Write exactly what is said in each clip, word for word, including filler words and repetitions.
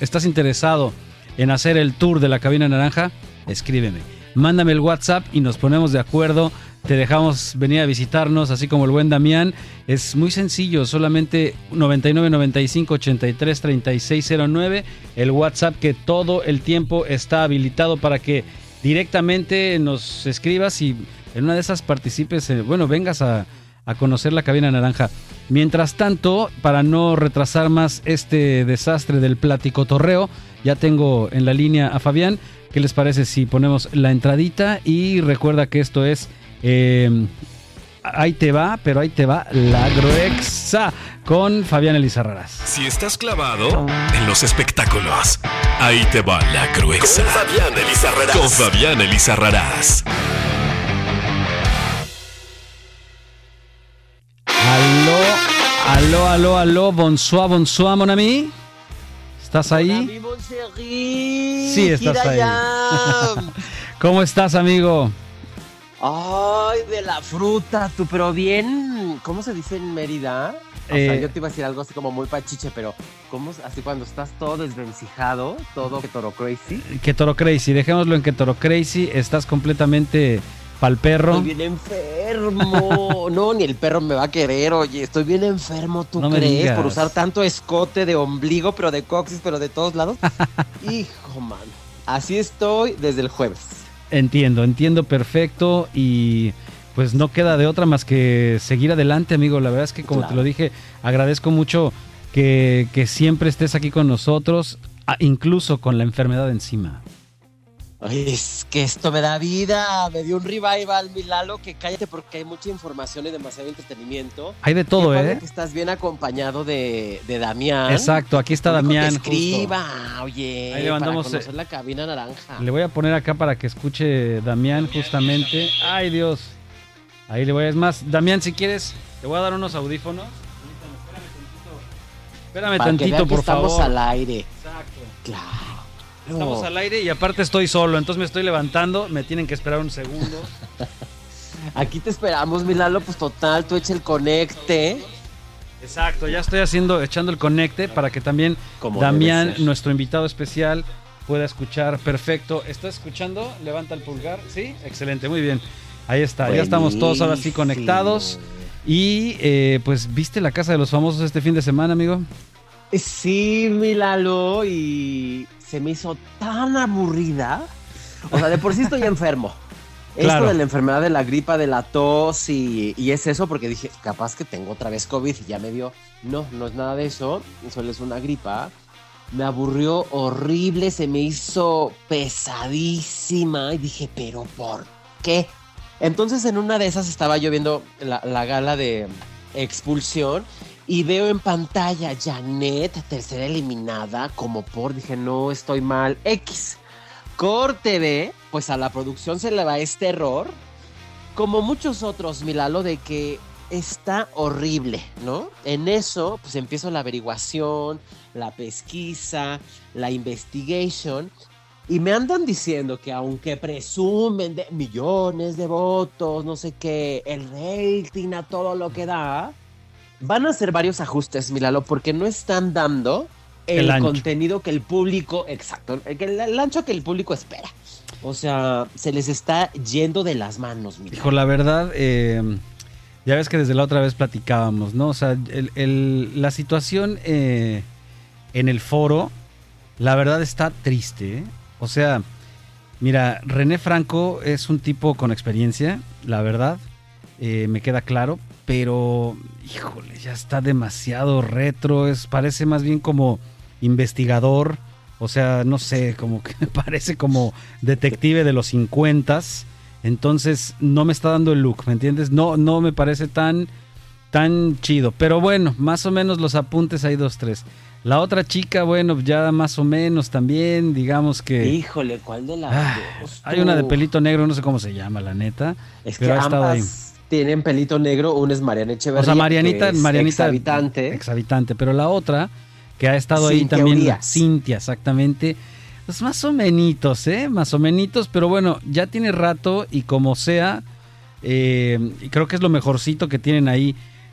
¿estás interesado en hacer el tour de la Cabina Naranja? Escríbeme, mándame el WhatsApp y nos ponemos de acuerdo. Te dejamos venir a visitarnos, así como el buen Damián. Es muy sencillo, solamente noventa y nueve noventa y cinco ochenta y tres treinta y seis cero nueve, el WhatsApp que todo el tiempo está habilitado para que directamente nos escribas y en una de esas participes, eh, bueno, vengas a, a conocer la Cabina Naranja. Mientras tanto, para no retrasar más este desastre del platicotorreo, ya tengo en la línea a Fabián. ¿Qué les parece si ponemos la entradita? Y recuerda que esto es... Eh, ahí te va, pero ahí te va la Gruexa con Fabián Elizarrarás. Si estás clavado en los espectáculos, ahí te va la Gruexa con Fabián Elizarrarás. Con Fabián Elizarrarás. Aló, aló, aló, aló, bonsoir, bonsoir, mon ami. ¿Estás ahí? Mon ami, mon chéri. Sí, estás ahí. ¿Cómo estás, amigo? Ay, de la fruta, tú, pero bien, ¿cómo se dice en Mérida? O Eh, sea, yo te iba a decir algo así como muy pachiche, pero ¿cómo? Así cuando estás todo desvencijado, todo que toro crazy. Que Toro Crazy, dejémoslo en que Toro Crazy, estás completamente pa'l perro. Estoy bien enfermo. No, ni el perro me va a querer, oye, estoy bien enfermo, ¿tú No me crees? digas. Por usar tanto escote de ombligo, pero de coxis, pero de todos lados. Hijo, mano. Así estoy desde el jueves. Entiendo, entiendo perfecto y pues no queda de otra más que seguir adelante, amigo. La verdad es que como Claro. te lo dije, agradezco mucho que, que siempre estés aquí con nosotros, ah, incluso con la enfermedad encima. Ay, es que esto me da vida, me dio un revival, mi Lalo, que cállate porque hay mucha información y demasiado entretenimiento. Hay de todo, Qué padre ¿eh? que estás bien acompañado de, de Damián. Exacto, aquí está Dijo que Damián. escriba, oye, Ahí le mandamos, para conocer eh, la cabina naranja. Le voy a poner acá para que escuche Damián justamente. Ay, Dios. Ahí le voy a... Es más, Damián, si quieres, te voy a dar unos audífonos. Espérame para que tantito, vean que por estamos favor. al aire. Exacto. Claro. Estamos al aire y aparte estoy solo, entonces me estoy levantando, me tienen que esperar un segundo. Aquí te esperamos, mi Lalo, pues total, tú echa el conecte. Exacto, ya estoy haciendo, echando el conecte para que también Como Damián, debe ser. nuestro invitado especial, pueda escuchar perfecto. ¿Estás escuchando? Levanta el pulgar. Sí, excelente, muy bien. Ahí está, ya estamos todos ahora sí Buenísimo. conectados. Y eh, pues, ¿viste La Casa de los Famosos este fin de semana, amigo? Sí, mi Lalo, y se me hizo tan aburrida. O sea, de por sí estoy enfermo. Claro. Esto de la enfermedad de la gripa, de la tos y, y es eso porque dije, capaz que tengo otra vez COVID y ya me dio. No, no es nada de eso, solo es una gripa. Me aburrió horrible, se me hizo pesadísima y dije, ¿pero por qué? Entonces en una de esas estaba yo viendo la, la gala de Expulsión y veo en pantalla Janet, tercera eliminada, como por, dije, no, estoy mal, X. Corte B, pues a la producción se le va este error, como muchos otros, Milalo, de que está horrible, ¿no? En eso, pues empiezo la averiguación, la pesquisa, la investigation, y me andan diciendo que aunque presumen de millones de votos, no sé qué, el rating a todo lo que da, van a hacer varios ajustes, Milalo, porque no están dando el, El ancho. contenido que el público, exacto, el, el, el ancho que el público espera. O sea, se les está yendo de las manos, Milalo. Hijo, la verdad, eh, ya ves que desde la otra vez platicábamos, ¿no? O sea, el, el- la situación eh, en el foro, la verdad está triste, ¿eh? O sea, mira, René Franco es un tipo con experiencia, la verdad, eh, me queda claro, pero, híjole, ya está demasiado retro, es, parece más bien como investigador, o sea, no sé, como que parece como detective de los cincuentas, entonces no me está dando el look, ¿me entiendes? No, no me parece tan, tan chido, pero bueno, más o menos los apuntes hay dos, tres. La otra chica, bueno, ya más o menos también, digamos que... Híjole, ¿cuál de las Ah, dos? hay una de tú? pelito negro, no sé cómo se llama, la neta. Es que pero ha estado ahí. ambas tienen pelito negro, una es Mariana Echeverría, O sea, Marianita, que es Marianita exhabitante. exhabitante, pero la otra que ha estado ahí Cintia también, Urias. Cintia, exactamente. Pues más o menitos, ¿eh? Más o menitos, pero bueno, ya tiene rato y como sea, eh, y creo que es lo mejorcito que tienen ahí.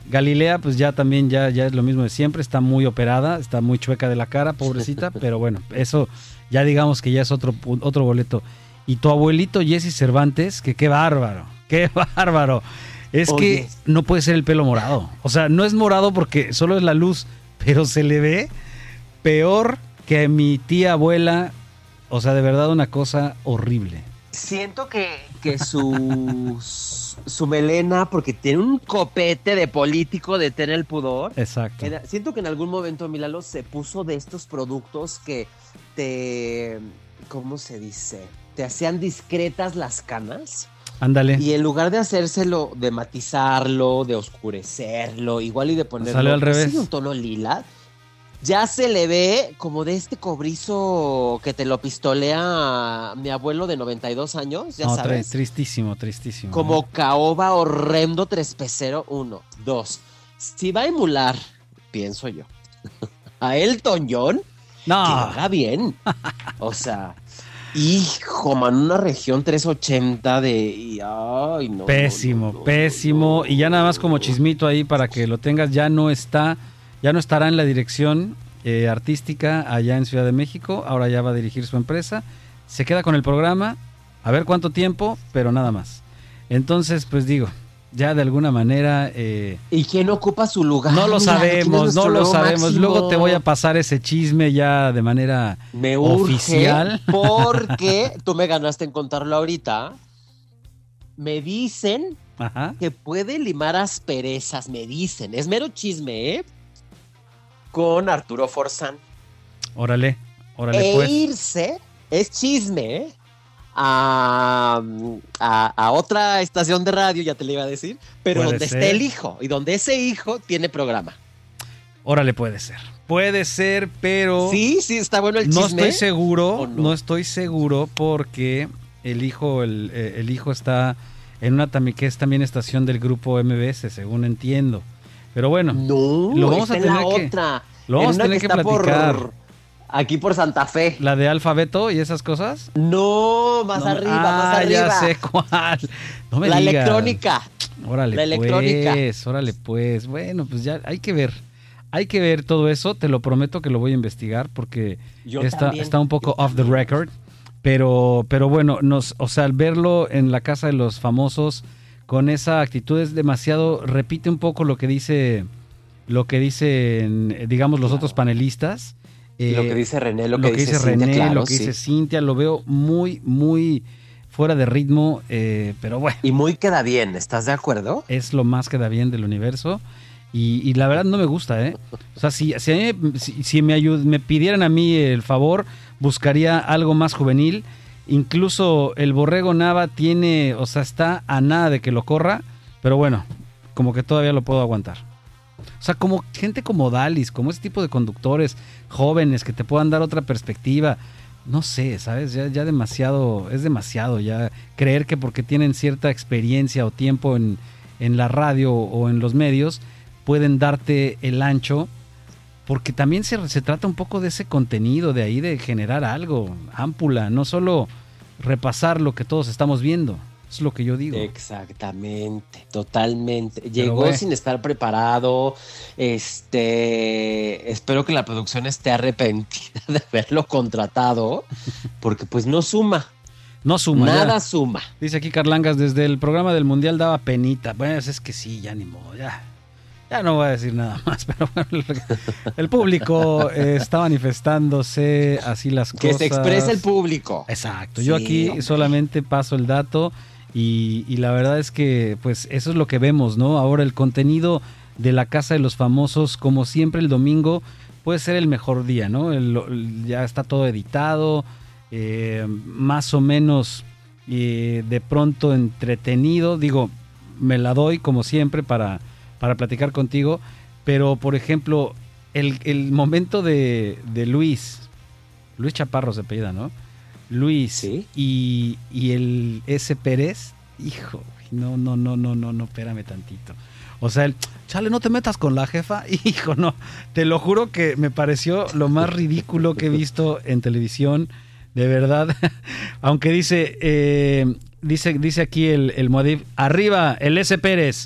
Galilea, pues ya también ya, ya es lo mismo de siempre, está muy operada, está muy chueca de la cara, pobrecita, pero bueno, eso ya digamos que ya es otro, otro boleto. Y tu abuelito Jesse Cervantes, que qué bárbaro, qué bárbaro. Es Oye. que no puede ser el pelo morado. O sea, no es morado porque solo es la luz, pero se le ve peor que a mi tía abuela. O sea, de verdad una cosa horrible. Siento que, que su, su melena, porque tiene un copete de político de tener el pudor. Exacto. En, siento que en algún momento Milalo se puso de estos productos que te, ¿cómo se dice? Te hacían discretas las canas. Ándale. Y en lugar de hacérselo, de matizarlo, de oscurecerlo, igual y de ponerlo salió al revés. Sí, un tono lila, ya se le ve como de este cobrizo que te lo pistolea mi abuelo de noventa y dos años, ya no, sabes. Tristísimo, tristísimo. Como caoba horrendo trespecero, uno. Dos, si va a emular, pienso yo, a Elton John, no. que lo haga bien. O sea... Hijo, man, una región trescientos ochenta de... Y, ay, no, pésimo, no, no, pésimo. No, no, y ya nada más como chismito ahí para que lo tengas, ya no está, ya no estará en la dirección eh, artística allá en Ciudad de México, ahora ya va a dirigir su empresa, se queda con el programa, a ver cuánto tiempo, pero nada más. Entonces, pues digo, ya de alguna manera... Eh, ¿Y quién ocupa su lugar? No lo Mira, sabemos, no lo sabemos. Máximo. Luego te voy a pasar ese chisme ya de manera me urge oficial. Porque tú me ganaste en contarlo ahorita. Me dicen Ajá. que puede limar asperezas, me dicen. Es mero chisme, ¿eh? Con Arturo Forzán. Órale, órale e pues. irse, es chisme, ¿eh? A, a, a otra estación de radio, ya te le iba a decir, pero puede donde ser. esté el hijo y donde ese hijo tiene programa. Órale, puede ser. Puede ser, pero... Sí, sí, está bueno el chisme. No estoy seguro, no? no estoy seguro porque el hijo, el, el hijo está en una que es también estación del grupo M B S, según entiendo. Pero bueno, no, lo vamos a en tener la que... otra. Lo vamos en a tener que que platicar. Por, aquí por Santa Fe. ¿La de Alfabeto y esas cosas? No, más no, arriba, ah, más arriba. Ya sé cuál. No me la digas. electrónica. Órale, la electrónica. pues, órale, pues. Bueno, pues ya hay que ver. Hay que ver todo eso. Te lo prometo que lo voy a investigar porque Yo está, también, está un poco off también. the record. Pero, pero bueno, nos, o sea, al verlo en la casa de los famosos con esa actitud es demasiado, repite un poco lo que dice, lo que dicen, digamos, los Claro. otros panelistas. Eh, lo que dice René, lo, lo que, que dice, dice Cintia, René, claro, lo que sí. dice Cintia, lo veo muy, muy fuera de ritmo, eh, pero bueno. Y muy queda bien, ¿estás de acuerdo? Es lo más queda bien del universo. Y, y la verdad no me gusta, ¿eh? O sea, si, si, a mí me- si, si me, ayud- me pidieran a mí el favor, buscaría algo más juvenil. Incluso el Borrego Nava tiene, o sea, está a nada de que lo corra, pero bueno, como que todavía lo puedo aguantar. O sea, como gente como Dalis, como ese tipo de conductores jóvenes que te puedan dar otra perspectiva. No sé, ¿sabes? Ya, ya demasiado, es demasiado ya creer que porque tienen cierta experiencia o tiempo en, en la radio o en los medios, pueden darte el ancho, porque también se, se trata un poco de ese contenido, de ahí de generar algo, ámpula, no solo repasar lo que todos estamos viendo, es lo que yo digo. Exactamente, totalmente. Pero Llegó bueno. sin estar preparado. Este, espero que la producción esté arrepentida de haberlo contratado, porque pues no suma, No suma. nada ya. suma. Dice aquí Carlangas, desde el programa del Mundial daba penita. Bueno, es que sí, ya ni modo, ya. Ya no voy a decir nada más, pero bueno, el público eh, está manifestándose así las Que cosas. se exprese el público. Exacto, yo Sí, aquí hombre. solamente paso el dato y, y la verdad es que pues eso es lo que vemos, ¿no? Ahora el contenido de la Casa de los Famosos, como siempre el domingo, puede ser el mejor día, ¿no? El- el- ya está todo editado, eh, más o menos eh, de pronto entretenido, digo, me la doy como siempre para, para platicar contigo, pero por ejemplo, el, el momento de, de Luis, Luis Chaparro se apellida, ¿no? Luis Sí. y, y el S. Pérez, hijo, no, no, no, no, no, no, espérame tantito. O sea, el, chale, no te metas con la jefa, hijo, no, te lo juro que me pareció lo más ridículo que he visto en televisión, de verdad. Aunque dice, eh, dice, dice aquí el, el Moadib, arriba el S. Pérez,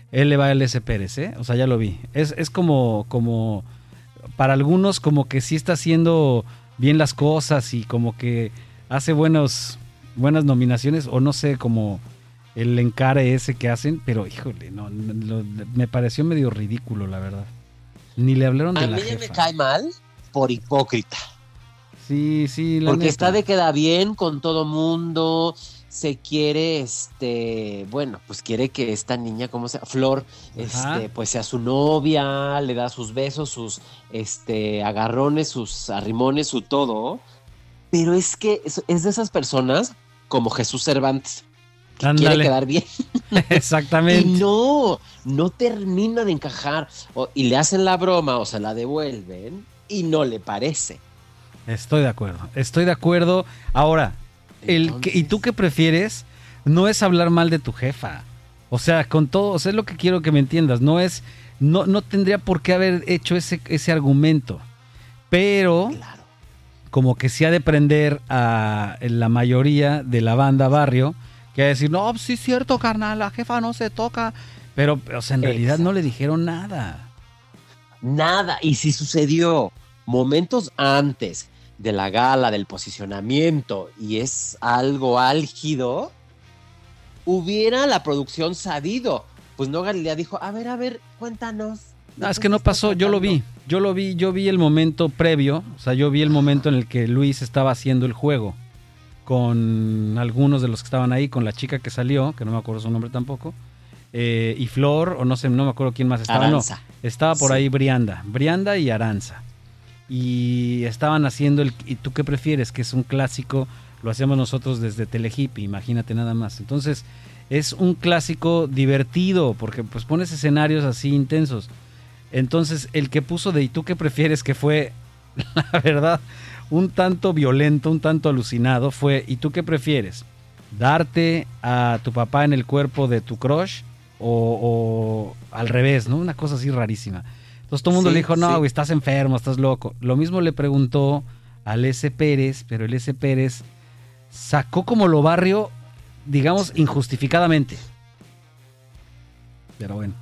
él le va al S. Pérez, ¿eh? O sea, ya lo vi. Es, es como, como, para algunos como que sí está haciendo bien las cosas y como que hace buenos, buenas nominaciones, o no sé, como el encare ese que hacen, pero híjole, no, no, lo, me pareció medio ridículo, la verdad. Ni le hablaron de A la mí jefa. me cae mal por hipócrita. Sí, sí, la Porque neta. está de queda bien con todo mundo, se quiere, este, bueno, pues quiere que esta niña, ¿cómo sea? Flor, Ajá. este, pues sea su novia, le da sus besos, sus, este, agarrones, sus arrimones, su todo. Pero es que es, es de esas personas como Jesús Cervantes, que Ándale. quiere quedar bien. Exactamente. Y no, no termina de encajar. O, y le hacen la broma o se la devuelven y no le parece. Estoy de acuerdo, estoy de acuerdo. Ahora, el Entonces... que, ¿y tú qué prefieres? No es hablar mal de tu jefa. O sea, con todo, o sea, es lo que quiero que me entiendas. No es, no, no tendría por qué haber hecho ese, ese argumento. Pero, Claro. como que sí ha de prender a la mayoría de la banda barrio, que va a decir, no, sí es cierto, carnal, la jefa no se toca. Pero, o sea, en realidad Exacto. no le dijeron nada. Nada. Y si sucedió momentos antes de la gala, del posicionamiento, y es algo álgido, hubiera la producción sabido. Pues no, Galilea dijo, a ver, a ver, cuéntanos. No, es que no pasó, yo lo vi, yo lo vi, yo vi el momento previo, o sea, yo vi el momento en el que Luis estaba haciendo el juego con algunos de los que estaban ahí, con la chica que salió, que no me acuerdo su nombre tampoco, eh, y Flor, o no sé, no me acuerdo quién más estaba, Aranza. no, estaba por Sí. ahí Brianda, Brianda y Aranza, y estaban haciendo el, ¿y tú qué prefieres? Que es un clásico, lo hacemos nosotros desde Telehip, imagínate nada más, entonces es un clásico divertido, porque pues pones escenarios así intensos. Entonces, el que puso de ¿y tú qué prefieres? Que fue, la verdad, un tanto violento, un tanto alucinado, fue ¿y tú qué prefieres? ¿Darte a tu papá en el cuerpo de tu crush? O, o al revés, ¿no? Una cosa así rarísima. Entonces todo el mundo Sí, le dijo, no, sí. güey, estás enfermo, estás loco. Lo mismo le preguntó al S. Pérez, pero el S. Pérez sacó como lo barrio, digamos, injustificadamente. Pero bueno.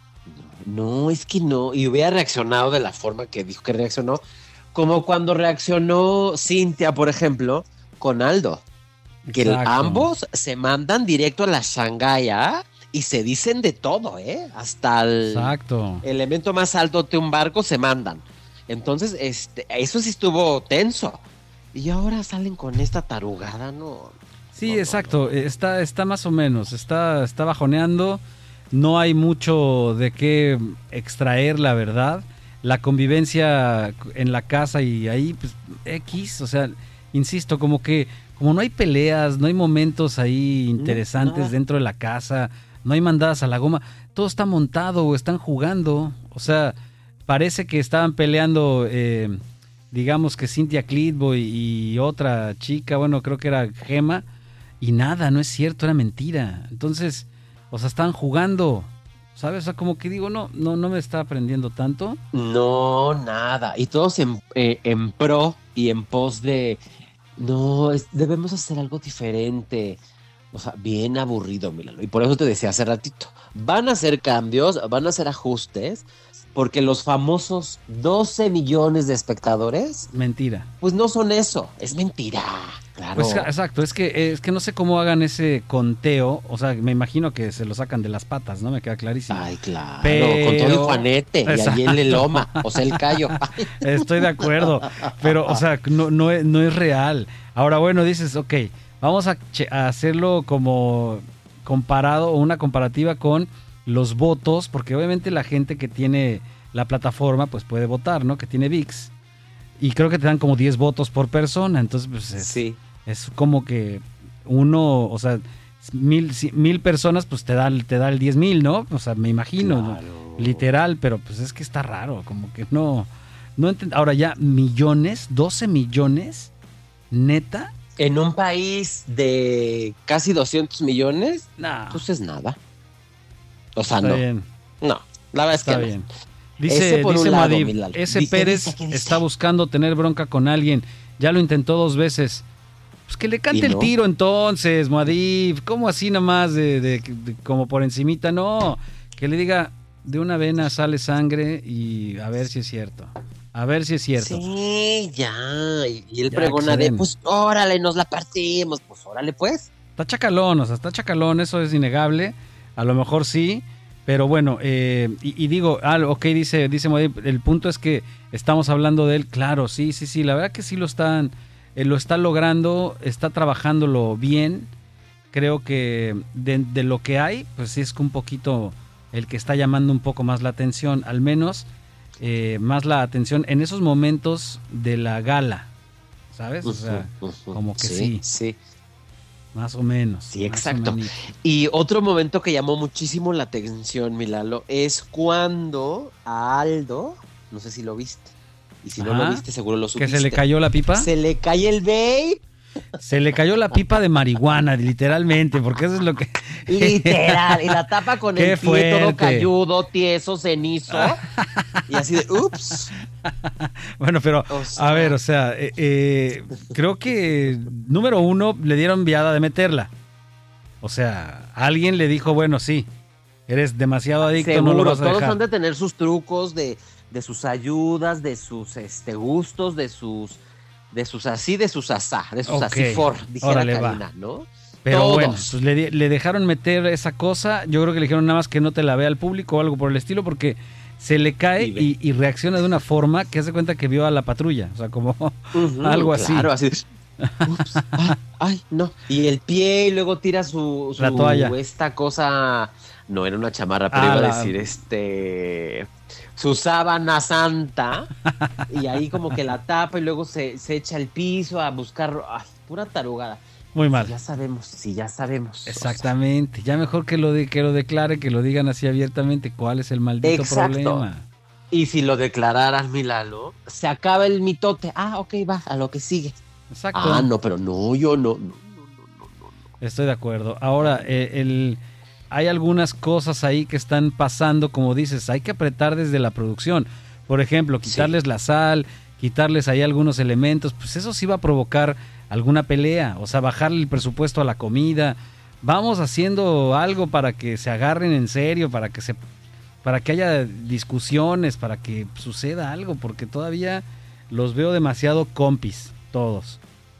No, es que no. Y hubiera reaccionado de la forma que dijo que reaccionó. Como cuando reaccionó Cintia, por ejemplo, con Aldo. Que Exacto. ambos se mandan directo a la Shangaya y se dicen de todo, ¿eh? Hasta el Exacto. elemento más alto de un barco se mandan. Entonces, este, eso sí estuvo tenso. Y ahora salen con esta tarugada, ¿no? Sí, No, no, exacto. no. Está, está más o menos. Está, está bajoneando. No hay mucho de qué extraer, la verdad. La convivencia en la casa y ahí, pues, X. O sea, insisto, como que como no hay peleas, no hay momentos ahí interesantes No, dentro de la casa, no hay mandadas a la goma, todo está montado o están jugando. O sea, parece que estaban peleando, eh, digamos que Cynthia Clitbo y, y otra chica, bueno, creo que era Gema, y nada, no es cierto, era mentira. Entonces, o sea, estaban jugando, ¿sabes? O sea, como que digo, no, no, no me está aprendiendo tanto. no, nada. Y todos en, eh, en pro y en pos de... No, es- debemos hacer algo diferente. O sea, bien aburrido, Milano. Y por eso te decía hace ratito. Van a hacer cambios, van a hacer ajustes, porque los famosos doce millones de espectadores, Mentira. pues no son eso. Es mentira. Claro. Pues exacto, es que, es que no sé cómo hagan ese conteo, o sea, me imagino que se lo sacan de las patas, ¿no? Me queda clarísimo. Ay, claro. Pero- Con todo y Juanete. Y allí en Exacto. Leloma. O sea, el Cayo. Estoy de acuerdo, pero, o sea, no, no, es, no es real. Ahora, bueno, dices, ok, vamos a, che- a hacerlo como comparado o una comparativa con los votos, porque obviamente la gente que tiene la plataforma, pues puede votar, ¿no? Que tiene V I X. Y creo que te dan como diez votos por persona, entonces, pues es, Sí. es como que uno, o sea, mil, si- mil personas, pues te da, el- te da el diez mil, ¿no? O sea, me imagino, ¿no? Claro. Literal, pero pues es que está raro, como que no, no entiendo. Ahora ya millones, doce millones, neta, En un país de casi doscientos millones, nah, pues es nada. O sea, está no. bien, No, la verdad es está que bien. no. Dice, Ese por dice un lado, Muad'Dib, mi Lalo. ese Dice, Pérez dice, ¿qué dice? está buscando tener bronca con alguien, ya lo intentó dos veces. Pues que le cante ¿Y el no? tiro entonces, Muad'Dib. ¿Cómo así nomás de, de- de- como por encimita? No, que le diga, de una vena sale sangre y a ver si es cierto. A ver si es cierto. Sí, ya. Y, y él Ya, pregona de, excelente. pues órale, nos la partimos. Pues órale, pues. Está chacalón, o sea, está chacalón, eso es innegable. A lo mejor sí, pero bueno, eh, y, y digo, ah, ok, dice, dice Moed, el punto es que estamos hablando de él, claro, sí, sí, sí, la verdad que sí lo están, eh, lo está logrando, está trabajándolo bien. Creo que de, de lo que hay, pues sí es que un poquito el que está llamando un poco más la atención, al menos eh, más la atención en esos momentos de la gala, ¿sabes? O sea, Ujú, ujú. como que sí. sí. Sí, Más o menos. sí, más exacto. o menos. Y otro momento que llamó muchísimo la atención, mi Lalo, es cuando a Aldo, no sé si lo viste, y si no Ajá. lo viste, seguro lo Que supiste. se le cayó la pipa. Se le cae el vape. Se le cayó la pipa de marihuana, literalmente, porque eso es lo que... Literal, y la tapa con Qué el pie todo fuerte. calludo, tieso, cenizo. Y así de, ups. Bueno, pero, O sea- a ver, o sea, eh, eh, creo que, número uno, le dieron viada de meterla. O sea, alguien le dijo, bueno, sí, eres demasiado adicto, Seguro, no lo vas a todos dejar. han de tener sus trucos, de, de sus ayudas, de sus este, gustos, de sus, de sus así, de sus asá, de sus Ok, así for, dijera órale, va. Karina, ¿no? Pero Todos. bueno, pues le, di- le dejaron meter esa cosa. Yo creo que le dijeron nada más que no te la vea al público o algo por el estilo, porque se le cae Y ve. y, y reacciona de una forma que hace cuenta que vio a la patrulla. O sea, como Ujú, algo así. Claro, así. Ups, ay, ay, no. Y el pie y luego tira su, su La toalla. esta cosa. No era una chamarra, pero Ah, iba a la- decir este. Su sábana santa. Y ahí como que la tapa y luego se, se echa al piso a buscar. Ay, pura tarugada. Muy mal. Ya sabemos, sí, ya sabemos. Exactamente. Ya mejor que lo, de, que lo declare, que lo digan así abiertamente. ¿Cuál es el maldito Exacto. problema? Y si lo declararas, mi Lalo, se acaba el mitote. Ah, ok, va, a lo que sigue. Exacto. Ah, no, pero no, yo no, no, no, no, no, no. Estoy de acuerdo. Ahora, eh, el, hay algunas cosas ahí que están pasando, como dices, hay que apretar desde la producción. Por ejemplo, quitarles Sí. la sal, quitarles ahí algunos elementos, pues eso sí va a provocar alguna pelea, o sea, bajarle el presupuesto a la comida. Vamos haciendo algo para que se agarren en serio, para que se, para que haya discusiones, para que suceda algo, porque todavía los veo demasiado compis, todos.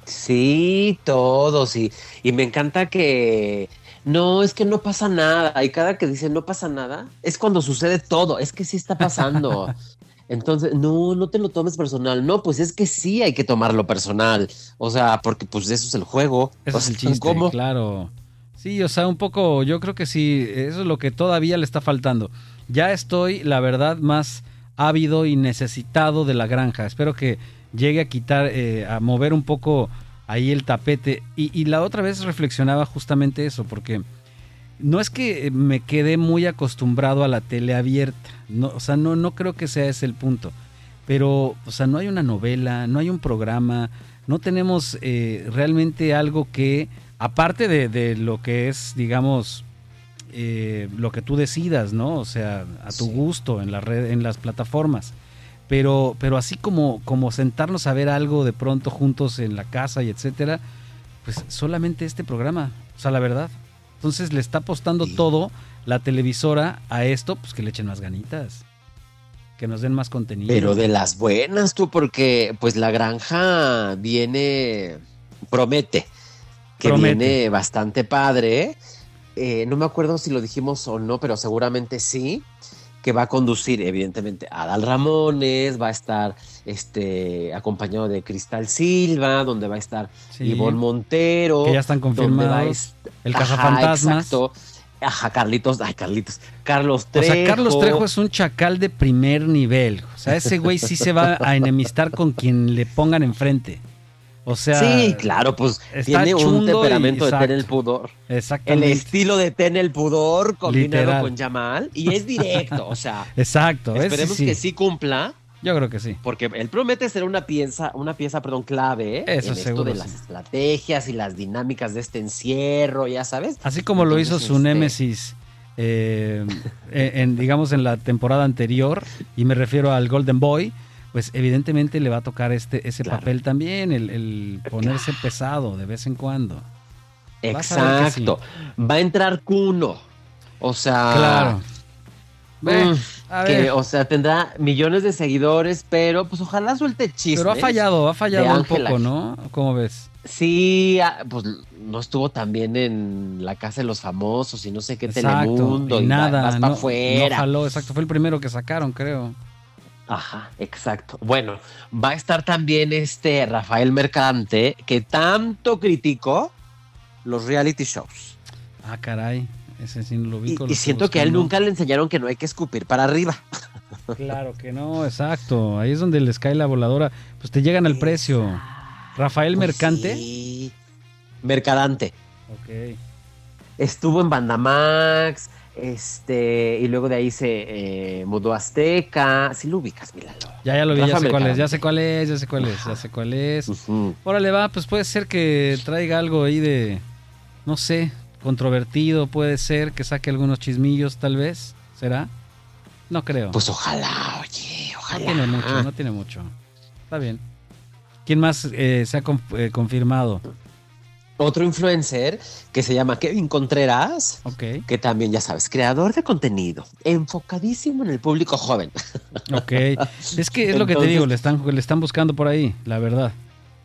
Sí, todos. Y, y me encanta que no, es que no pasa nada. Y cada que dicen no pasa nada, es cuando sucede todo. Es que sí está pasando. Entonces, no, no te lo tomes personal. No, pues es que sí hay que tomarlo personal. O sea, porque pues eso es el juego. Ese O es el sea, chiste, ¿cómo? claro. Sí, o sea, un poco, yo creo que sí, eso es lo que todavía le está faltando. Ya estoy, la verdad, más ávido y necesitado de la granja. Espero que llegue a quitar, eh, a mover un poco ahí el tapete. Y, y la otra vez reflexionaba justamente eso, porque no es que me quedé muy acostumbrado a la tele abierta. No, o sea, no, no creo que sea ese el punto. Pero, o sea, no hay una novela, no hay un programa, no tenemos eh, realmente algo que, aparte de, de lo que es, digamos, eh, lo que tú decidas, ¿no? O sea, a tu Sí. gusto en la red, en las plataformas. Pero, pero así como, como sentarnos a ver algo de pronto juntos en la casa y etcétera, pues solamente este programa, o sea, la verdad. Entonces le está apostando Sí. todo la televisora a esto, pues que le echen más ganitas, que nos den más contenido. Pero de las buenas, tú, porque pues la granja viene, promete, que Promete. viene bastante padre. Eh, no me acuerdo si lo dijimos o no, pero seguramente sí, que va a conducir evidentemente a Adal Ramones, va a estar este, acompañado de Cristal Silva, donde va a estar Sí. Ivonne Montero. Que ya están donde va a confirmados. est- El Ajá, Cazafantasmas. exacto. Ajá, Carlitos, ay, Carlitos, Carlos Trejo. O sea, Carlos Trejo es un chacal de primer nivel. O sea, ese güey sí se va a enemistar con quien le pongan enfrente. O sea, Sí, claro, pues está tiene un chundo y- temperamento de exacto. Ten el Pudor. El exactamente. estilo de Ten el Pudor combinado Literal. con Yamal y es directo, o sea, Exacto. ese esperemos sí. que sí cumpla, Yo creo que sí. porque él promete ser una pieza, una pieza, perdón, clave ¿eh? Eso en esto seguro, de sí. las estrategias y las dinámicas de este encierro, ya sabes. Así como lo hizo Entonces, su este, némesis, eh, en, en, digamos, en la temporada anterior, y me refiero al Golden Boy, pues evidentemente le va a tocar este ese Claro. papel también, el, el ponerse pesado de vez en cuando. Vas a ver que sí. Exacto. Va a entrar Kuno. O sea, Claro. Ve, Mm, a que, ver. o sea, tendrá millones de seguidores, pero pues ojalá suelte chismes. Pero ha fallado, ha fallado de un Ángela. poco, ¿no? ¿Cómo ves? Sí, ah, pues no estuvo tan bien en La Casa de los Famosos y no sé qué Exacto. Telemundo Y y nada, vas no, para no afuera. jaló, exacto. Fue el primero que sacaron, creo. Ajá, exacto. Bueno, va a estar también este Rafael Mercadante, que tanto criticó los reality shows. Ah, caray. Ese sí no lo Y, ubico. y lo estoy siento que a él buscando. nunca le enseñaron que no hay que escupir para arriba. Claro que no, exacto. Ahí es donde les cae la voladora. Pues te llegan al precio. Rafael Pues Mercante. sí. Mercadante. Ok. Estuvo en Bandamax, este, y luego de ahí se eh, mudó a Azteca. Sí lo ubicas, Milano. Ya, ya lo vi, Rafa ya sé cuál es, Mercadante. ya sé cuál es, ya sé cuál es, ya sé cuál es. Ujú. Órale, va, pues puede ser que traiga algo ahí de, no sé, controvertido, puede ser que saque algunos chismillos, tal vez. ¿Será? No creo. Pues ojalá, oye, no ojalá. tiene mucho, no tiene mucho. Está bien. ¿Quién más eh, se ha conf- eh, confirmado? Otro influencer que se llama Kevin Contreras, Ok, que también, ya sabes, creador de contenido, enfocadísimo en el público joven. ok. Es que es lo que te Entonces- digo, le están, le están buscando por ahí, la verdad.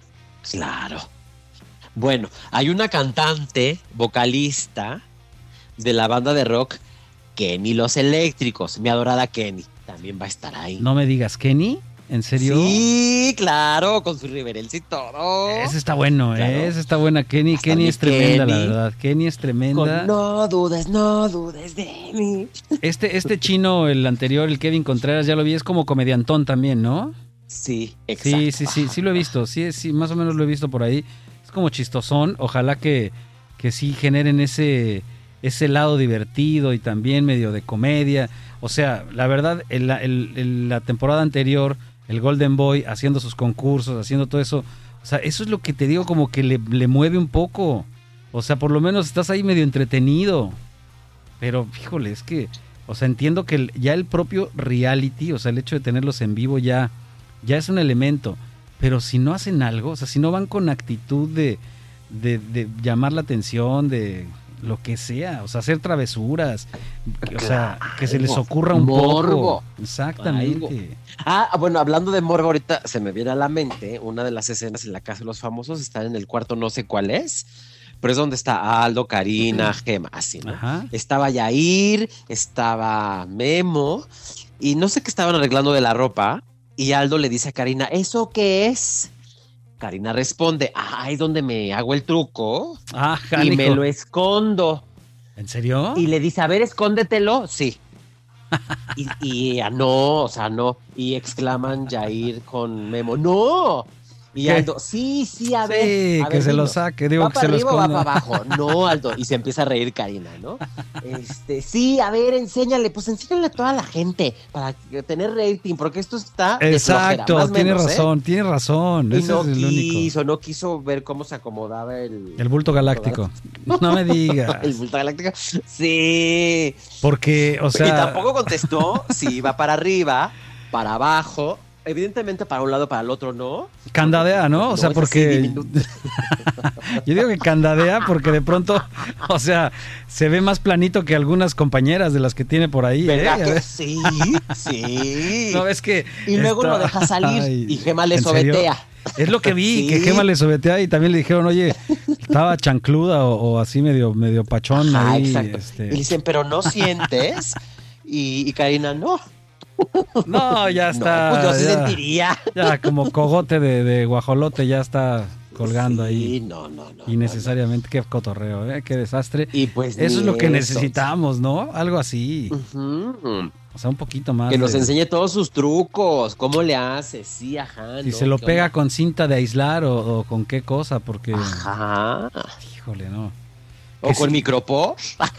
Claro. Bueno, hay una cantante, vocalista de la banda de rock Kenny Los Eléctricos, mi adorada Kenny, también va a estar ahí. No me digas, ¿Kenny? ¿En serio? Sí, claro, con su reverencia y todo. Ese está bueno, Claro. ¿eh? Ese está buena. Kenny, Hasta Kenny mi es tremenda, la Kenny. verdad. Kenny es tremenda. Con no dudes, no dudes de mí. Este, este chino, el anterior, el Kevin Contreras, ya lo vi, es como comediantón también, ¿no? Sí, exacto. Sí, sí, sí, sí lo he visto. Sí, sí, más o menos lo he visto por ahí. Es como chistosón. Ojalá que, que sí generen ese, ese lado divertido y también medio de comedia. O sea, la verdad, en la, el- el- la temporada anterior, el Golden Boy haciendo sus concursos, haciendo todo eso. O sea, eso es lo que te digo, como que le, le mueve un poco. O sea, por lo menos estás ahí medio entretenido. Pero, híjole, es que, o sea, entiendo que el- ya el propio reality, o sea, el hecho de tenerlos en vivo ya, ya es un elemento. Pero si no hacen algo, o sea, si no van con actitud de, de, de llamar la atención, de lo que sea, o sea, hacer travesuras, o sea, que se les ocurra un Morbo. poco. Exactamente. Ah, bueno, hablando de morbo, ahorita se me viene a la mente una de las escenas en La Casa de los Famosos, están en el cuarto, no sé cuál es, pero es donde está Aldo, Karina, Gema, así, ¿no? Ajá. Estaba Yair, estaba Memo, y no sé qué estaban arreglando de la ropa, y Aldo le dice a Karina, ¿eso qué es? Karina responde, ah, es donde me hago el truco Ah, y Jánico. me lo escondo. ¿En serio? Y le dice, a ver, escóndetelo. Sí. Y, y ah, no, o sea, no. Y exclaman Yair con Memo, ¡no! Y ¿Qué? Aldo, sí, sí, a ver. Sí, a que ver, se lo dinos, saque, digo ¿va que para se lo arriba o va esconda. para abajo? No, Aldo. Y se empieza a reír Karina, ¿no? Este, sí, a ver, enséñale. Pues enséñale a toda la gente para que- tener rating, porque esto está de flojera, Exacto, más tiene menos, ¿eh? razón, tiene razón. Y Ese no es el único. quiso, no quiso ver cómo se acomodaba el... El bulto galáctico. No me digas. El bulto galáctico. Sí. Porque, o sea. Y tampoco contestó si iba para arriba, para abajo. Evidentemente para un lado, para el otro no. Candadea, ¿no? O No, sea, es así porque. diminuto. Yo digo que candadea porque de pronto, o sea, se ve más planito que algunas compañeras de las que tiene por ahí. ¿Verdad ¿eh? que sí? Sí. No, es que. Y luego está- lo deja salir Ay, y Gema le ¿en serio? sobetea. Es lo que vi, Sí. que Gema le sobetea y también le dijeron, oye, estaba chancluda o, o así medio, medio pachón Ajá, ahí. exacto. este. Y le dicen, pero no sientes. Y, y Karina, no. No, ya está. no, pues yo sí ya, sentiría. ya como cogote de, de guajolote ya está colgando Sí, ahí. no, no, no. Innecesariamente, qué cotorreo, ¿eh? Qué desastre. Y pues Eso es ni lo que eso. necesitamos, ¿no? Algo así. Ujú. O sea, un poquito más. Que nos de- enseñe todos sus trucos, cómo le hace, sí, ajá. Si ¿no? se lo ¿Qué pega onda? con cinta de aislar o, o con qué cosa, porque. Ajá. Híjole, no. O Que con sí. micropor.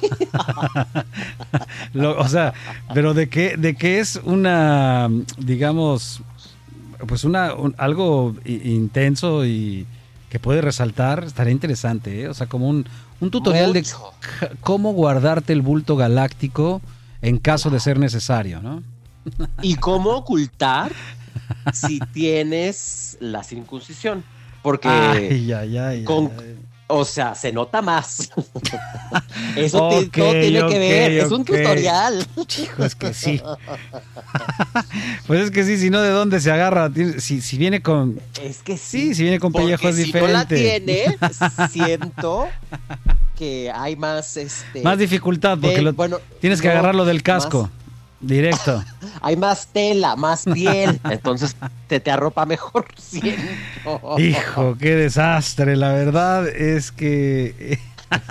Lo- o sea, pero de qué, de qué es una, digamos, pues una un- algo i- intenso y que puede resaltar, estaría interesante, ¿eh? O sea, como un, un tutorial de Mucho. c- cómo guardarte el bulto galáctico en caso de ser necesario, ¿no? ¿Y cómo ocultar si tienes la circuncisión? Porque Ay, ay, ay, con- ay. O sea, se nota más. Eso okay, todo tiene okay, que ver. okay. Es un tutorial. Chico, es que sí. Pues es que sí, si no, ¿de dónde se agarra? Si, si viene con... Es que sí. Sí, si viene con pellejos si diferentes. Si no la tiene, siento que hay más... Este, más dificultad, porque de, lo, bueno, tienes que no, agarrarlo del casco. Más... Directo. Hay más tela, más piel. Entonces te, te arropa mejor, siento. Hijo, qué desastre. La verdad es que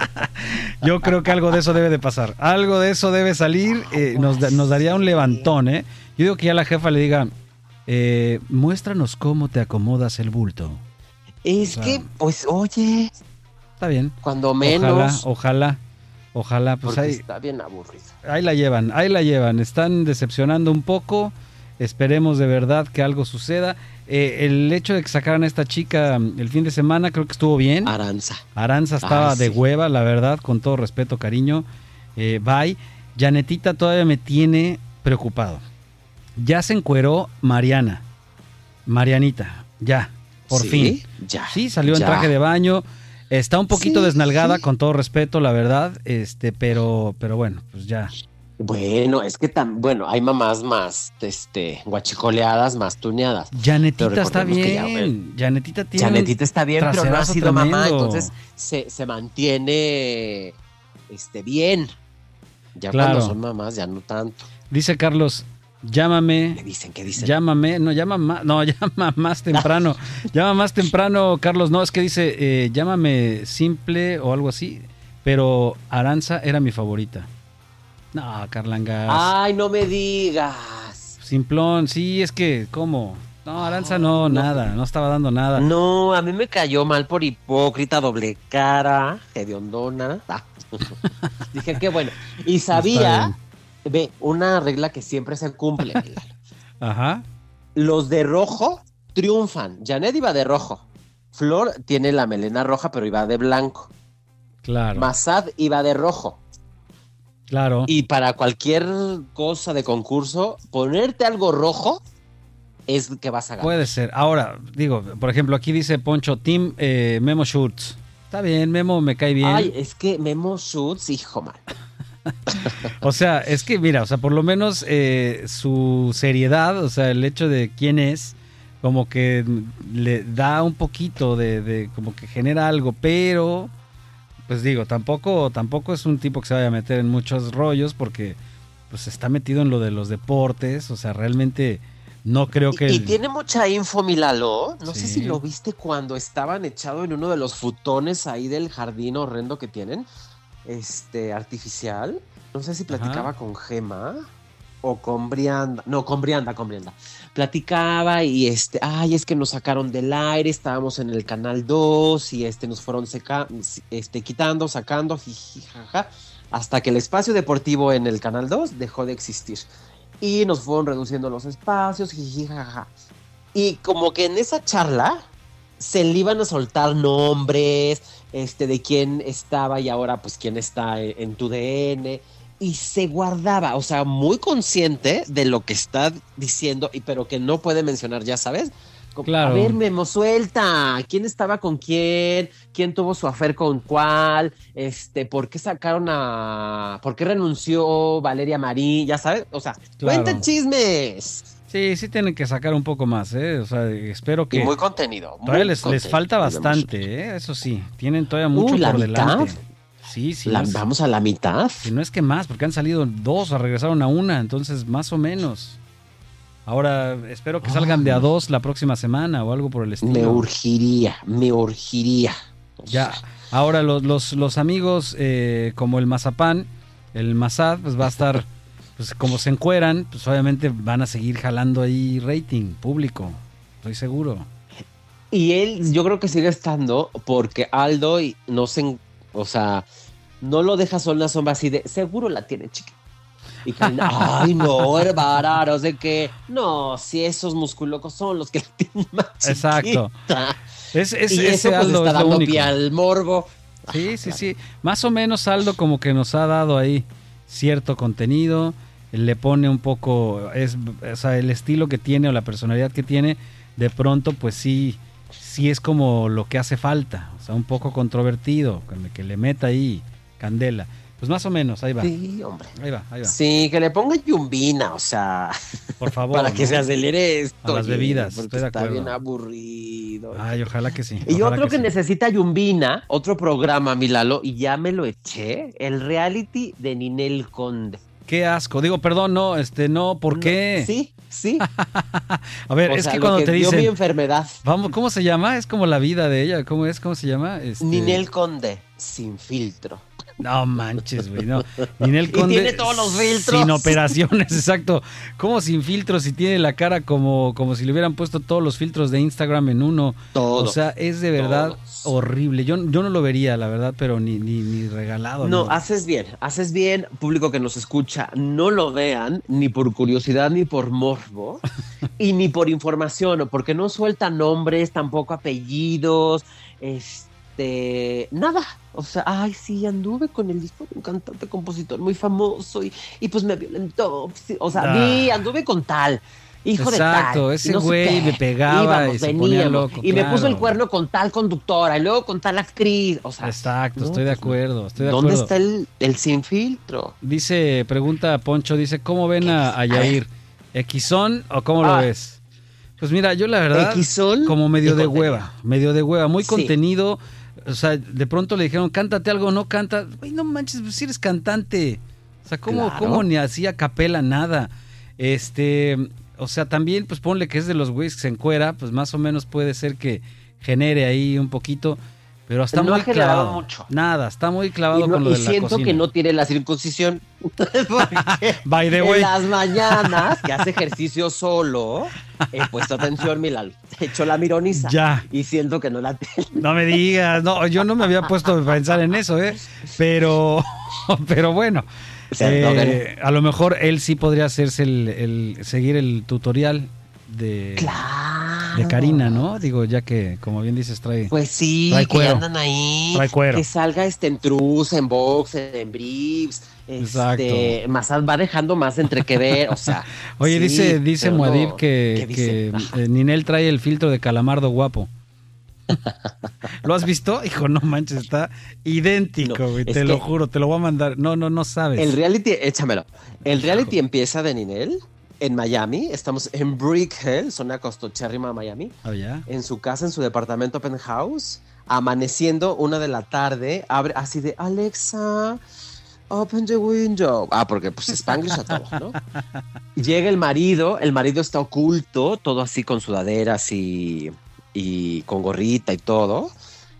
yo creo que algo de eso debe de pasar. Algo de eso debe salir. Eh, nos, nos daría un levantón, ¿eh? Yo digo que ya la jefa le diga, eh, muéstranos cómo te acomodas el bulto. Es o sea, que, pues, oye. Está bien. Cuando menos. Ojalá, ojalá. Ojalá, pues ahí está bien aburrido. Ahí la llevan, ahí la llevan. Están decepcionando un poco. Esperemos de verdad que algo suceda. Eh, el hecho de que sacaran a esta chica el fin de semana creo que estuvo bien. Aranza. Aranza estaba Ay, de sí. hueva, la verdad, con todo respeto, cariño. Eh, bye. Janetita todavía me tiene preocupado. Ya se encueró Mariana. Marianita, ya, por ¿Sí? fin. Ya. Sí, salió ya. en traje de baño. Está un poquito sí, desnalgada, sí. con todo respeto, la verdad, este, pero, pero bueno, pues ya. Bueno, es que tan, bueno, hay mamás más, este, guachicoleadas, más tuneadas. Janetita está bien, ya, Janetita tiene. Janetita está bien, pero no ha sido tremendo. mamá, entonces se, se mantiene, este, bien. Ya claro. cuando son mamás, ya no tanto. Dice Carlos. Llámame. ¿Qué dicen? ¿Qué dicen? Llámame, no, llama más, no, llama más temprano. llama más temprano, Carlos. No, es que dice, eh, llámame simple o algo así. Pero Aranza era mi favorita. No, Carlangas. Ay, no me digas. Simplón, sí, es que, ¿cómo? No, Aranza no, oh, no, nada, no estaba dando nada. No, a mí me cayó mal por hipócrita, doble cara, hediondona. Ah. Dije que bueno. Y sabía... Ve, una regla que siempre se cumple. Ajá. Los de rojo triunfan. Janet iba de rojo. Flor tiene la melena roja, pero iba de blanco. Claro. Masad iba de rojo. Claro. Y para cualquier cosa de concurso, ponerte algo rojo es que vas a ganar. Puede ser. Ahora, digo, por ejemplo, aquí dice Poncho, Team eh, Memo Schutz. Está bien, Memo me cae bien. Ay, es que Memo Schutz, hijo mal. O sea, es que mira, o sea, por lo menos eh, su seriedad, o sea, el hecho de quién es, como que le da un poquito de, de como que genera algo, pero pues digo, tampoco, tampoco es un tipo que se vaya a meter en muchos rollos porque pues está metido en lo de los deportes, o sea, realmente no creo que... Y, el... y tiene mucha info, mi Lalo, no sí. sé si lo viste cuando estaban echados en uno de los futones ahí del jardín horrendo que tienen. Este, artificial. No sé si platicaba Ajá. con Gema o con Brianda. No, con Brianda, con Brianda. Platicaba y este, ay, es que nos sacaron del aire, estábamos en el canal dos y este, nos fueron seca, este, quitando, sacando, jijijaja, hasta que el espacio deportivo en el canal dos dejó de existir. Y nos fueron reduciendo los espacios, jijijaja. Y como que en esa charla se le iban a soltar nombres, este, de quién estaba y ahora pues quién está en, en tu D N, y se guardaba, o sea, muy consciente de lo que está diciendo, y pero que no puede mencionar, ya sabes. Como, claro. A ver, Memo, suelta, ¿quién estaba con quién? ¿Quién tuvo su afer con cuál? Este, ¿por qué sacaron a... ¿Por qué renunció Valeria Marín? Ya sabes, o sea, claro. Cuenten chismes. Sí, sí tienen que sacar un poco más, ¿eh? O sea, espero que... Y muy contenido. Todavía muy les, contenido, les falta bastante, ¿eh? Eso sí, tienen todavía mucho uh, ¿la por mitad? delante. Sí, sí. La, es, vamos a la mitad. Si no es que más, porque han salido dos, o regresaron a una, entonces más o menos. Ahora espero que salgan de a dos la próxima semana o algo por el estilo. Me urgiría, me urgiría. Ya, ahora los, los, los amigos eh, como el Mazapán, el Mazad, pues va a estar, pues como se encueran, pues obviamente van a seguir jalando ahí rating público, estoy seguro. Y él, yo creo que sigue estando porque Aldo no se, o sea, no lo deja solo en la sombra así de, seguro la tiene chica. Y que, ay, no, hermana, no sé qué. No, si esos musculocos son los que la tienen más chiquita. Exacto. Es, es, y ese eso pues Aldo está es lo dando único. pie al morbo. Sí, sí, sí. Más o menos Aldo como que nos ha dado ahí cierto contenido. Le pone un poco, es, o sea, el estilo que tiene o la personalidad que tiene, de pronto pues sí, sí es como lo que hace falta, o sea, un poco controvertido, que le meta ahí candela. Pues más o menos, ahí va. Sí, hombre. Ahí va, ahí va. Sí, que le ponga yumbina, o sea. Por favor. Para que ¿no? se acelere esto. A las bebidas, porque estoy de está acuerdo. bien aburrido. Ay, ojalá que sí. Y ojalá otro que, sí. necesita yumbina, otro programa, mi Lalo, y ya me lo eché, el reality de Ninel Conde. Qué asco. Digo, perdón, no, este, no, ¿por qué? No, sí, sí. A ver, O es sea, que lo cuando que te dio dicen, mi enfermedad. vamos, ¿cómo se llama? Es como la vida de ella, ¿cómo es? ¿Cómo se llama? Este... Ninel Conde, sin filtro. No manches, güey, no. Ninel Conde. Y tiene todos los filtros. Sin operaciones, exacto. ¿Cómo sin filtros si tiene la cara como, como si le hubieran puesto todos los filtros de Instagram en uno? Todo. O sea, es de verdad Todos. horrible. Yo, yo no lo vería, la verdad, pero ni, ni, ni regalado. No, amigo. haces bien, haces bien, público que nos escucha, no lo vean ni por curiosidad ni por morbo y ni por información, porque no suelta nombres, tampoco apellidos, este, nada. O sea, ay, sí, anduve con el hijo de un cantante compositor muy famoso y, y pues me violentó. O sea, Ah. vi, anduve con tal. Hijo Exacto, de tal, ese no sé güey qué. me pegaba Íbamos, y se ponía veníamos, loco, y me claro. puso el cuerno con tal conductora y luego con tal actriz. O sea, Exacto, no, estoy de pues, acuerdo, estoy de ¿dónde acuerdo. está el, el sin filtro? Dice, pregunta Poncho, dice, ¿cómo ven a, a Yair? ¿Equizón o cómo lo Ah. ves? Pues mira, yo la verdad, Equizón como medio y de contenido. hueva, medio de hueva, muy Sí. contenido. O sea, de pronto le dijeron, cántate algo, no canta. Güey, no manches, pues si eres cantante. O sea, ¿cómo, Claro. cómo ni así a capela nada? Este, o sea, también, pues ponle que es de los güeyes que se encuera, pues más o menos puede ser que genere ahí un poquito. Pero está No muy ha generado clavado. mucho. Nada, está muy clavado Y, no- con lo y de la siento cocina. que no tiene la circuncisión. Porque By the en way. las mañanas, que hace ejercicio solo, he puesto atención, Milal. He hecho la mironiza. Ya. Y siento que no la tiene. No me digas, no, yo no me había puesto a pensar en eso, ¿eh? Pero, pero bueno, Perdón. eh, a lo mejor él sí podría hacerse el, el seguir el tutorial de, Claro. de Karina, ¿no? Digo, ya que, como bien dices, trae... Pues sí, Trae que cuero. andan ahí. Trae cuero. Que salga este en truz, en box, en briefs. Exacto. Este, más va dejando más entre que ver, o sea. Oye, sí, dice, dice pero Muad'Dib no. que, ¿Qué dice? que Ajá. eh, Ninel trae el filtro de calamardo guapo. ¿Lo has visto? Hijo, no manches, está idéntico, No, güey, es te lo que- juro, te lo voy a mandar. No, no, no sabes. El reality, échamelo. El reality empieza de Ninel en Miami. Estamos en Brick Hill, zona costochérrima de Miami. Ah, ya. En su casa, en su departamento penthouse. Amaneciendo una de la tarde, abre así de Alexa, open the window. Ah, porque pues Spanglish a todo, ¿no? Llega el marido, el marido está oculto, todo así con sudaderas y, y con gorrita y todo.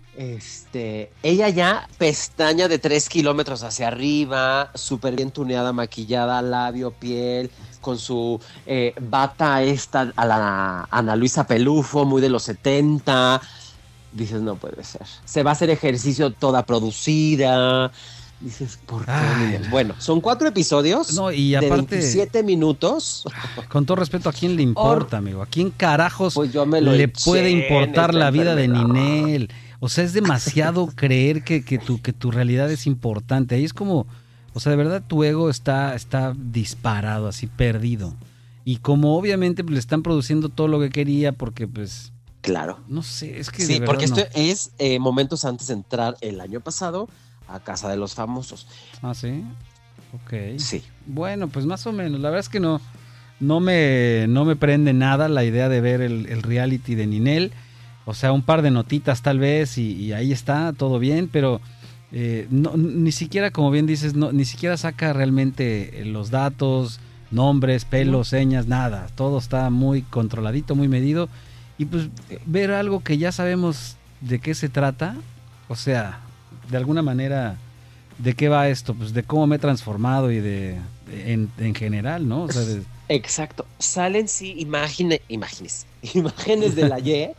Este, ella ya pestaña de tres kilómetros hacia arriba, súper bien tuneada, maquillada, labio, piel, con su eh, bata esta a la Ana Luisa Pelufo, muy de los setenta. Dices, no puede ser. Se va a hacer ejercicio toda producida. Dices, ¿por qué? Ay. Bueno, son cuatro episodios No, y de aparte- veintisiete minutos. Con todo respeto, ¿a quién le importa, amigo? ¿A quién carajos Pues yo me lo le eché puede en importar esta la vida de enfermedad. Ninel? O sea, es demasiado creer que, que, tu, que tu realidad es importante. Ahí es como, o sea, de verdad tu ego está, está disparado, así perdido. Y como obviamente pues, le están produciendo todo lo que quería porque pues, Claro. no sé, es que de Sí, verdad porque no. esto es eh, momentos antes de entrar el año pasado a Casa de los Famosos. Ah, ¿sí? Ok. Sí. Bueno, pues más o menos. La verdad es que no, no, me, no me prende nada la idea de ver el, el reality de Ninel. O sea, un par de notitas tal vez y, y ahí está, todo bien, pero eh, no, ni siquiera, como bien dices, no, ni siquiera saca realmente los datos, nombres, pelos, señas, nada. Todo está muy controladito, muy medido. Y pues ver algo que ya sabemos de qué se trata, o sea, de alguna manera, ¿de qué va esto? Pues de cómo me he transformado y de, de- en, en general, ¿no? O sea, de- Exacto. Salen, sí, imágenes, imágenes, imágenes del ayer,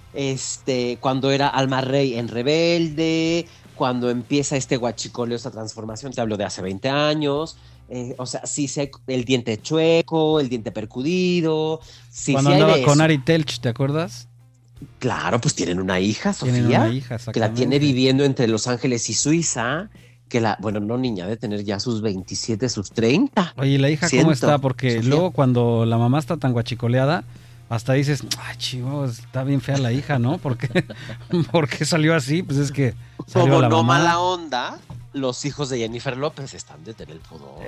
este, cuando era Alma Rey en Rebelde, cuando empieza este guachicoleo, esta transformación, te hablo de hace veinte años, eh, o sea, sí, sí hay el diente chueco, el diente percudido, sí, cuando sí hay andaba de con eso. Ari Telch, ¿te acuerdas? Claro, pues tienen una hija, Sofía, Tienen una hija, que la exactamente. tiene viviendo entre Los Ángeles y Suiza, que la, bueno, no niña, de tener ya sus veintisiete, sus treinta. Oye, ¿y la hija Siento, cómo está? Porque Sofía. luego cuando la mamá está tan guachicoleada, hasta dices, ay, chivo, está bien fea la hija, ¿no? ¿Por qué, ¿Por qué salió así? Pues es que salió Como la no mamá. mala onda, los hijos de Jennifer López están de tener el pudor.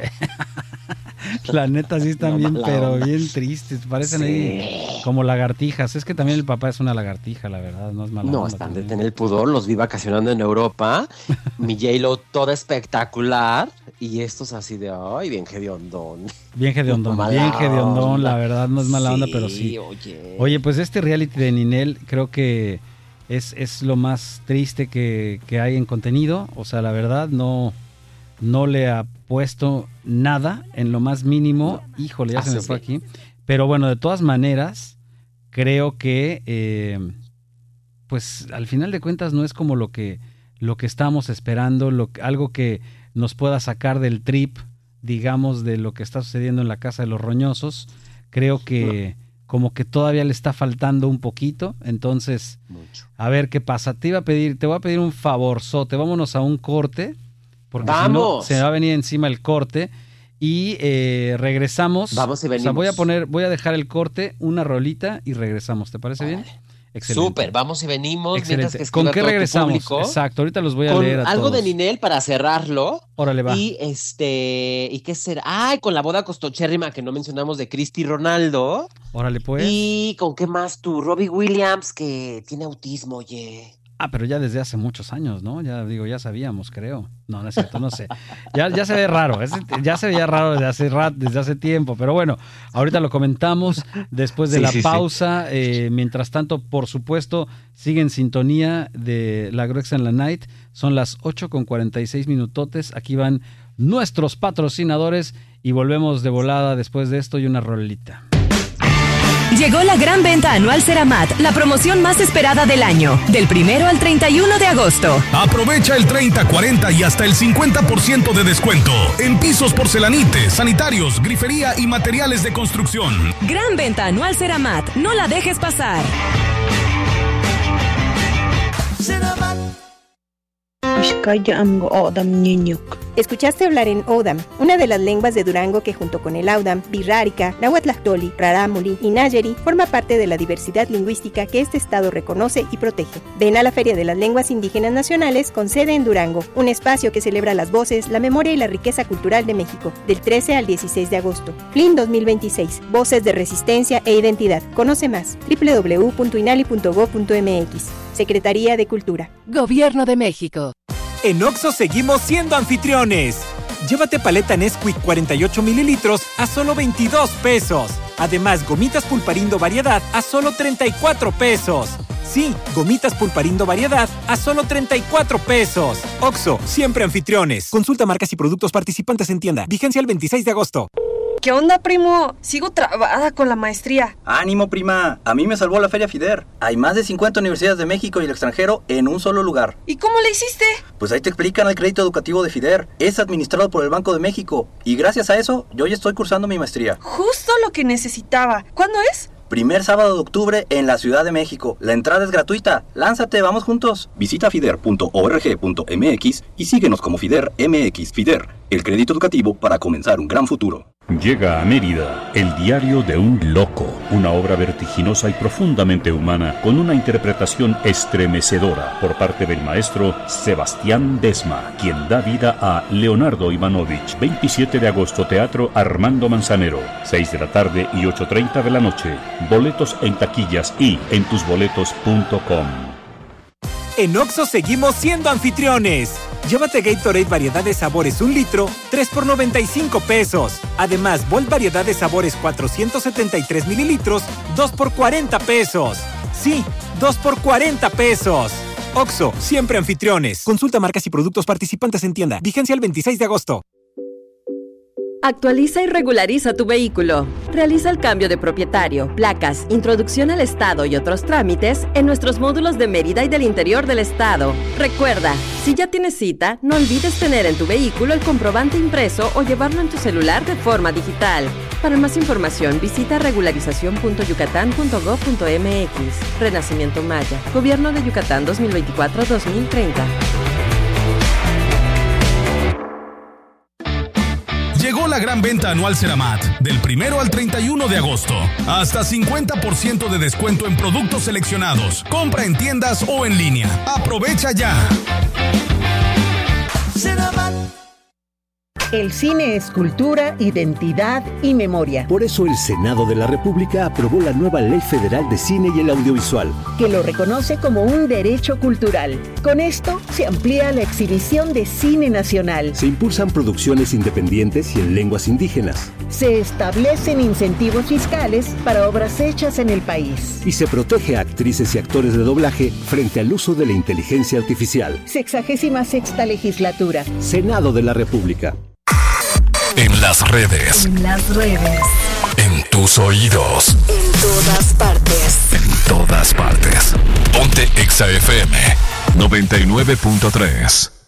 La neta sí están No bien, mala pero onda. bien tristes, parecen Sí. ahí como lagartijas. Es que también el papá es una lagartija, la verdad, no es mala No, onda están de también. tener el pudor, los vi vacacionando en Europa. Mi J-Lo toda espectacular. Y estos así de, ay, bien hediondón. Bien hediondón, Mala bien hediondón, onda. la verdad, no es mala onda, pero sí. Oye. Oye, pues este reality de Ninel creo que es, es lo más triste que, que hay en contenido. O sea, la verdad, no, no le ha puesto nada en lo más mínimo. No. Híjole, ya se me Haces fue bien. aquí. Pero bueno, de todas maneras, creo que eh, pues al final de cuentas no es como lo que, lo que estábamos esperando, lo, algo que nos pueda sacar del trip, digamos, de lo que está sucediendo en la Casa de los Roñosos. Creo que como que todavía le está faltando un poquito, entonces Mucho. a ver qué pasa. Te iba a pedir, te voy a pedir un favorzote, vámonos a un corte, porque si no ¡Vamos! se me va a venir encima el corte y eh, regresamos. Vamos y O sea, venimos. voy a poner, voy a dejar el corte, una rolita y regresamos. ¿Te parece bien? Excelente. Súper, vamos y venimos. Mientras Excelente. que ¿Con escriba qué todo tu regresamos? público. Exacto, ahorita los voy a Con leer a algo todos. de Ninel para cerrarlo. Órale, va. Y este, ¿y qué será? Ay, con la boda costochérrima que no mencionamos de Cristi Ronaldo. Órale, pues. Y con qué más tú, Robbie Williams, que tiene autismo, oye. Ah, pero ya desde hace muchos años, ¿no? Ya digo, ya sabíamos, creo. No, no es cierto, no sé. Ya, ya se ve raro, es- ya se veía raro desde hace rat, desde hace tiempo, pero bueno, ahorita lo comentamos después de Sí, la sí, sí. pausa. Eh, mientras tanto, por supuesto, sigue en sintonía de La Gruexa en la Night. Son las ocho con cuarenta y seis minutotes. Aquí van nuestros patrocinadores y volvemos de volada después de esto y una rolita. Llegó la gran venta anual Ceramat, la promoción más esperada del año, del primero al treinta y uno de agosto. Aprovecha el treinta, cuarenta y hasta el cincuenta por ciento de descuento en pisos porcelanites, sanitarios, grifería y materiales de construcción. Gran venta anual Ceramat, no la dejes pasar. Escuchaste hablar en Odam, una de las lenguas de Durango que junto con el Audam, Birrárica, Nahuatlactoli, Rarámuri y Nayeri forma parte de la diversidad lingüística que este estado reconoce y protege. Ven a la Feria de las Lenguas Indígenas Nacionales con sede en Durango, un espacio que celebra las voces, la memoria y la riqueza cultural de México, del trece al dieciséis de agosto. F L I M dos mil veintiséis, Voces de Resistencia e Identidad. Conoce más, doble u doble u doble u punto inali punto gob punto eme equis. Secretaría de Cultura. Gobierno de México. En Oxxo seguimos siendo anfitriones. Llévate paleta Nesquik cuarenta y ocho mililitros a solo veintidós pesos. Además, gomitas Pulparindo Variedad a solo treinta y cuatro pesos. Sí, gomitas Pulparindo Variedad a solo treinta y cuatro pesos. Oxxo, siempre anfitriones. Consulta marcas y productos participantes en tienda. Vigencia el veintiséis de agosto. ¿Qué onda, primo? Sigo trabada con la maestría. ¡Ánimo, prima! A mí me salvó la Feria FIDER. Hay más de cincuenta universidades de México y el extranjero en un solo lugar. ¿Y cómo le hiciste? Pues ahí te explican el crédito educativo de FIDER. Es administrado por el Banco de México. Y gracias a eso, yo ya estoy cursando mi maestría. Justo lo que necesitaba. ¿Cuándo es? Primer sábado de octubre en la Ciudad de México. La entrada es gratuita. ¡Lánzate, vamos juntos! Visita fider punto org punto mx y síguenos como Fider M X. FIDER, el crédito educativo para comenzar un gran futuro. Llega a Mérida, El diario de un loco, una obra vertiginosa y profundamente humana con una interpretación estremecedora por parte del maestro Sebastián Desma, quien da vida a Leonardo Ivanovich. veintisiete de agosto, Teatro Armando Manzanero, seis de la tarde y ocho treinta de la noche. Boletos en taquillas y en tus boletos punto com. En Oxxo seguimos siendo anfitriones. Llévate Gatorade variedad de sabores un litro, tres por noventa y cinco pesos. Además, Volt variedad de sabores cuatrocientos setenta y tres mililitros, dos por cuarenta pesos. Sí, dos por cuarenta pesos. Oxxo, siempre anfitriones. Consulta marcas y productos participantes en tienda. Vigencia el veintiséis de agosto. Actualiza y regulariza tu vehículo. Realiza el cambio de propietario, placas, introducción al estado y otros trámites en nuestros módulos de Mérida y del interior del estado. Recuerda, si ya tienes cita, no olvides tener en tu vehículo el comprobante impreso o llevarlo en tu celular de forma digital. Para más información, visita regularización punto yucatán punto gob punto mx. Renacimiento Maya. Gobierno de Yucatán dos mil veinticuatro a dos mil treinta. Llegó la gran venta anual Ceramat, del primero al treinta y uno de agosto. Hasta cincuenta por ciento de descuento en productos seleccionados. Compra en tiendas o en línea. ¡Aprovecha ya! Ceramat. El cine es cultura, identidad y memoria. Por eso el Senado de la República aprobó la nueva Ley Federal de Cine y el Audiovisual, que lo reconoce como un derecho cultural. Con esto se amplía la exhibición de cine nacional. Se impulsan producciones independientes y en lenguas indígenas. Se establecen incentivos fiscales para obras hechas en el país. Y se protege a actrices y actores de doblaje frente al uso de la inteligencia artificial. Sexagésima sexta legislatura. Senado de la República. En las redes. En las redes. En tus oídos. En todas partes. En todas partes. Ponte Exa F M noventa y nueve punto tres.